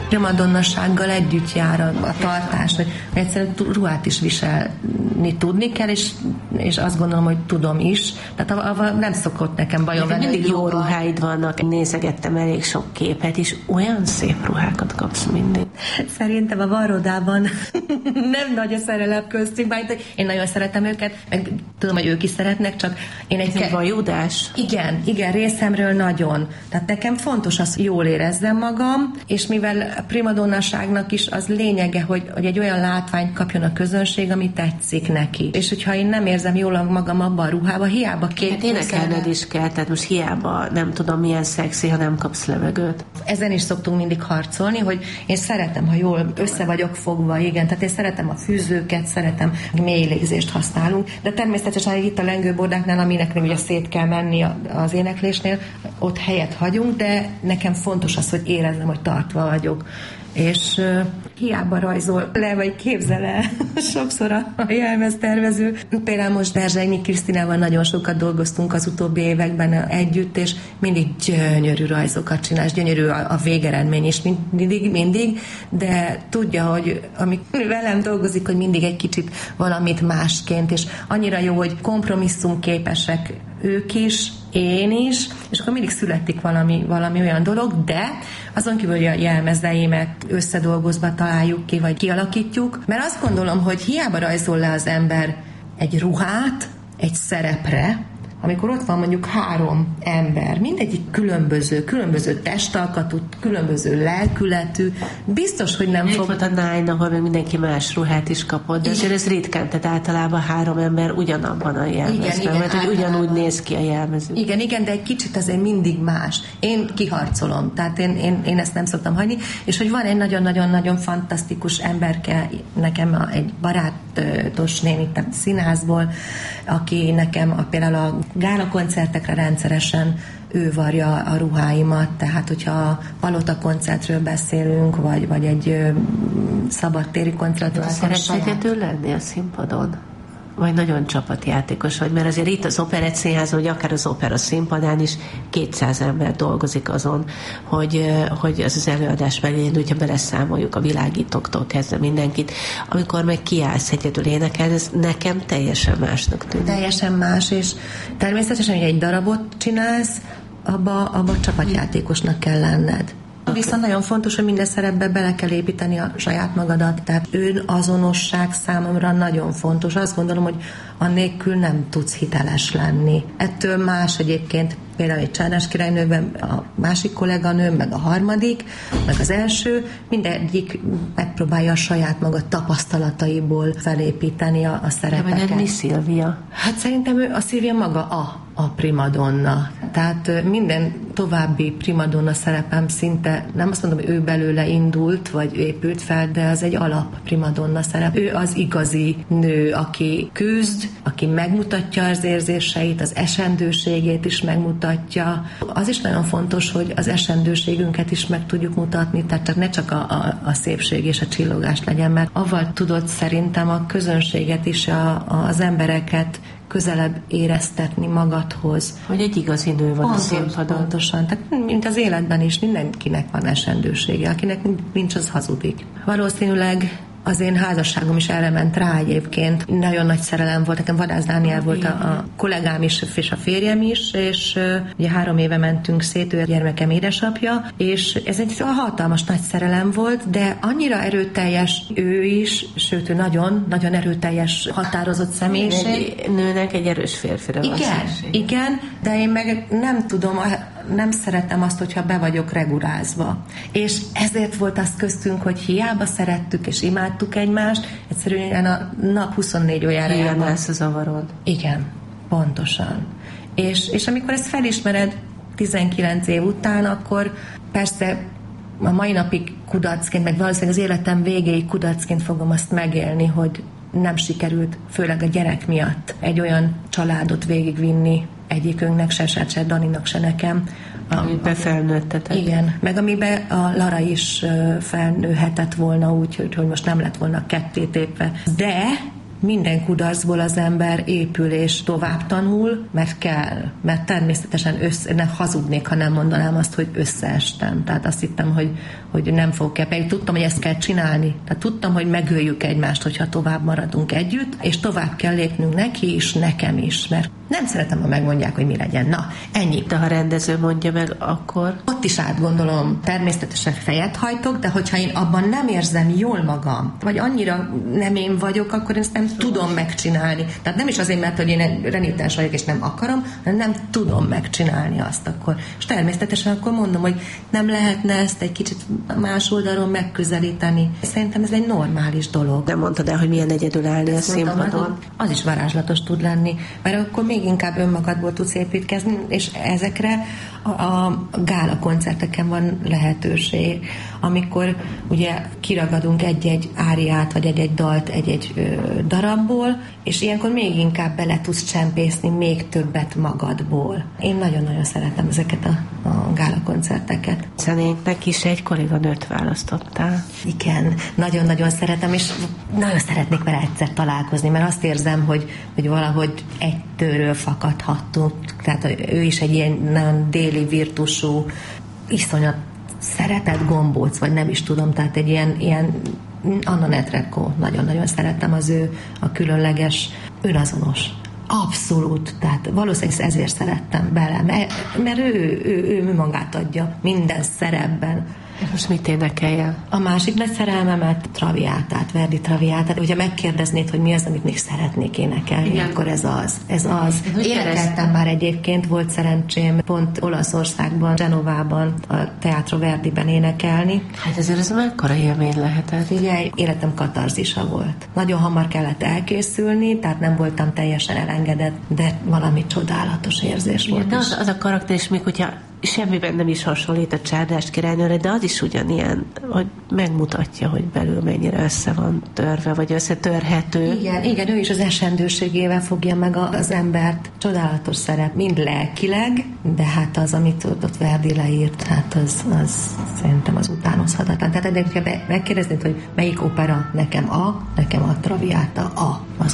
primadonnasággal együtt jár a tartás, hogy egyszerűen ruhát is viselni tudni kell, és azt gondolom, hogy tudom is. Tehát nem szokott nekem bajom venni. Mindig jó ruháid vannak. Nézegettem elég sok képet, és olyan szép ruhákat kapsz mindig. Szerintem a Varrodában nem nagy a szerelem köztünk, bár én nagyon szeretem őket, meg tudom, hogy ők is szeretnek, csak én egy vajudás? Igen, részemről nagyon. Tehát nekem fontos az, hogy jól érezzem magam, és mivel a primadonnaságnak is az lényege, hogy egy olyan látványt kapjon a közönség, ami tetszik neki. És hogyha én nem érzem jól magam abban a ruhában, hiába hát énekelned is kell, tehát most hiába nem tudom milyen szexi, ha nem kapsz levegőt. Ezen is szoktunk mindig harcolni, hogy én szeretem, ha jól össze vagyok fogva, igen, tehát én szeretem a fűzőket, szeretem, mély légzést használunk, de természetesen itt a lengőbordáknál, aminek ugye szét kell menni az éneklésnél, ott helyet hagyunk, de nekem fontos az, hogy érezzem, hogy tartva vagyok. És hiába rajzol le, vagy képzel el sokszor a jelmeztervező. Például most Berzsenyi Krisztinával nagyon sokat dolgoztunk az utóbbi években együtt, és mindig gyönyörű rajzokat csinál, gyönyörű a végeredmény is mindig, de tudja, hogy amikor velem dolgozik, hogy mindig egy kicsit valamit másként, és annyira jó, hogy kompromisszumképesek ők is, én is, és akkor mindig születik valami olyan dolog, de azon kívül, hogy a jelmezeimet összedolgozva találjuk ki, vagy kialakítjuk, mert azt gondolom, hogy hiába rajzol le az ember egy ruhát, egy szerepre, amikor ott van mondjuk 3 ember, mindegyik különböző testalkatú, különböző lelkületű, biztos, hogy nem fog... Volt a Nine, ahol még mindenki más ruhát is kapott, de azért ez ritkán, tehát általában 3 ember ugyanabban a jelmezben, mert hogy ugyanúgy néz ki a jelmező. Igen, de egy kicsit azért mindig más. Én kiharcolom, tehát én ezt nem szoktam hagyni, és hogy van egy nagyon-nagyon-nagyon fantasztikus emberke, nekem egy barátos néni színházból, aki nekem például a gála koncertekre rendszeresen ő varja a ruháimat, tehát hogyha Palota koncertről beszélünk, vagy egy szabadtéri koncertről. Szeretsz egyedül lenni a színpadon? Vagy nagyon csapatjátékos vagy, mert azért itt az Operett Színházon, vagy akár az opera színpadán is 200 ember dolgozik azon, hogy az előadás megindul, hogyha beleszámoljuk a világítóktól kezdve mindenkit. Amikor meg kiállsz egyedül énekelni, ez nekem teljesen másnak tűnik. Teljesen más, és természetesen, hogy egy darabot csinálsz, abba csapatjátékosnak kell lenned. Viszont nagyon fontos, hogy minden szerepbe bele kell építeni a saját magadat, tehát önazonosság számomra nagyon fontos. Azt gondolom, hogy annélkül nem tudsz hiteles lenni. Ettől más egyébként például egy Csárdás királynőben a másik kolléganő, meg a harmadik, meg az első, mindegyik megpróbálja a saját maga tapasztalataiból felépíteni a szerepeket. De mi Szilvia? Hát szerintem a Szilvia maga a primadonna. Tehát minden további primadonna szerepem szinte, nem azt mondom, hogy ő belőle indult, vagy épült fel, de az egy alap primadonna szerep. Ő az igazi nő, aki küzd, aki megmutatja az érzéseit, az esendőségét is megmutatja. Az is nagyon fontos, hogy az esendőségünket is meg tudjuk mutatni, tehát ne csak a szépség és a csillogás legyen, mert avval tudod szerintem a közönséget is, az embereket közelebb éreztetni magadhoz. Hogy egy igazi nő van a színpadon. Pontosan. Tehát, mint az életben is, mindenkinek van esendősége. Akinek nincs, az hazudik. Valószínűleg az én házasságom is erre ment rá egyébként. Nagyon nagy szerelem volt. Nekem Vadász Dániel volt a kollégám is, és a férjem is, és ugye 3 éve mentünk szét, ő a gyermekem édesapja, és ez egy hatalmas nagy szerelem volt, de annyira erőteljes ő is, sőt, ő nagyon erőteljes, határozott személyiség. Egy nőnek egy erős férfira van szükség. Igen, de én meg nem tudom, nem szeretem azt, hogyha be vagyok regulázva. És ezért volt az köztünk, hogy hiába szerettük és imádtuk egymást, egyszerűen a nap 24 órára ilyen lesz a zavarod. Igen, pontosan. És amikor ezt felismered 19 év után, akkor persze a mai napig kudarcként, meg valószínűleg az életem végéig kudarcként fogom azt megélni, hogy nem sikerült, főleg a gyerek miatt egy olyan családot végigvinni egyikünknek, se Daninak, se nekem. Amiben felnőttetek. Igen, meg amiben a Lara is felnőhetett volna úgy, hogy most nem lett volna ketté tépve. De minden kudarcból az ember épül és tovább tanul, mert kell. Mert természetesen nem hazudnék, ha nem mondanám azt, hogy összeestem. Tehát azt hittem, hogy nem fogok el. Pedig tudtam, hogy ezt kell csinálni. Tehát tudtam, hogy megöljük egymást, hogyha tovább maradunk együtt, és tovább kell lépnünk neki is, nekem is, mert nem szeretem, ha megmondják, hogy mi legyen. Na, ennyi. De ha rendező mondja meg, akkor? Ott is átgondolom, természetesen fejet hajtok, de hogyha én abban nem érzem jól magam, vagy annyira nem én vagyok, akkor ezt nem tudom megcsinálni. Tehát nem is azért, mert hogy én renitens vagyok, és nem akarom, hanem nem tudom megcsinálni azt akkor. És természetesen akkor mondom, hogy nem lehetne ezt egy kicsit más oldalon megközelíteni. Szerintem ez egy normális dolog. Nem mondtad el, hogy milyen egyedül állni a színpadon? Az is varázslatos tud lenni, mert akkor még inkább önmagadból tudsz építkezni, és ezekre a gála koncerteken van lehetőség, amikor ugye kiragadunk egy-egy áriát, vagy egy-egy dalt egy-egy darabból, és ilyenkor még inkább bele tudsz csempészni még többet magadból. Én nagyon-nagyon szeretem ezeket a gála koncerteket. Zenénknek is egy kolléganőt választottál. Igen, nagyon-nagyon szeretem, és nagyon szeretnék vele egyszer találkozni, mert azt érzem, hogy valahogy egy tőről fakadhattunk. Tehát ő is egy ilyen nagyon déli virtusú, iszonyat szeretett gombóc, vagy nem is tudom, tehát egy ilyen Anna Netrebko, nagyon-nagyon szeretem az ő a különleges, önazonos. Abszolút, tehát valószínűleg ezért szerettem bele, mert ő magát adja minden szerepben. Most mit énekeljen? A másik nagy szerelmemet, Traviátát, Verdi Traviátát. Hogyha megkérdeznéd, hogy mi az, amit még szeretnék énekelni, igen, akkor ez az. Énekeltem már egyébként, volt szerencsém pont Olaszországban, Genovában, a Teatro Verdiben énekelni. Hát ezért ez mekkora élmény lehetett? Figyelj, életem katarzisa volt. Nagyon hamar kellett elkészülni, tehát nem voltam teljesen elengedett, de valami csodálatos érzés volt. De az a karakter is, még hogyha semmiben nem is hasonlít a Csárdás királynőre, de az is ugyanilyen, hogy megmutatja, hogy belül mennyire össze van törve, vagy összetörhető. Igen, ő is az esendőségével fogja meg az embert. Csodálatos szerep, mind lelkileg, de hát az, amit ott Verdi leírt, hát az szerintem az utánozhatatlan. Tehát hogyha megkérdeznéd, hogy melyik opera nekem a Traviata az